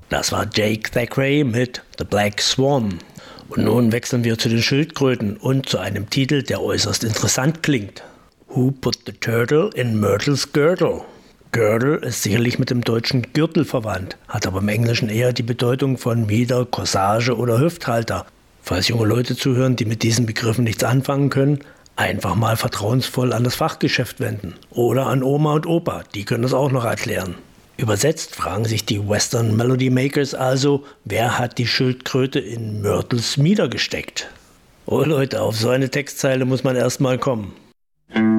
Das war Jake Thackeray mit The Black Swan. Und nun wechseln wir zu den Schildkröten und zu einem Titel, der äußerst interessant klingt. Who put the turtle in Myrtles girdle? Girdle ist sicherlich mit dem deutschen Gürtel verwandt, hat aber im Englischen eher die Bedeutung von Mieder, Corsage oder Hüfthalter. Falls junge Leute zuhören, die mit diesen Begriffen nichts anfangen können, einfach mal vertrauensvoll an das Fachgeschäft wenden. Oder an Oma und Opa, die können das auch noch erklären. Übersetzt fragen sich die Western Melody Makers also, wer hat die Schildkröte in Myrtles Mieder gesteckt? Oh Leute, auf so eine Textzeile muss man erstmal kommen.